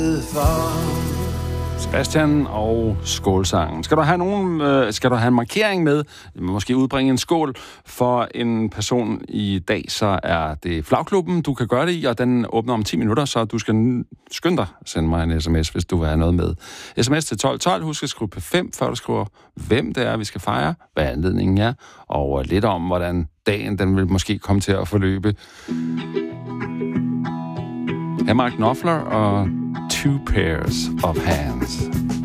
Sebastian og skålsangen. Skal du have en markering med, måske udbringe en skål for en person i dag, så er det Flagklubben, du kan gøre det i, og den åbner om 10 minutter, så du skal skynde dig at sende mig en sms, hvis du vil have noget med. Sms til 1212, husk at skrive P5, før du skriver, hvem det er, vi skal fejre, hvad anledningen er, og lidt om, hvordan dagen den vil måske komme til at forløbe. Her er Mark Knopfler og Two Pairs of Hands.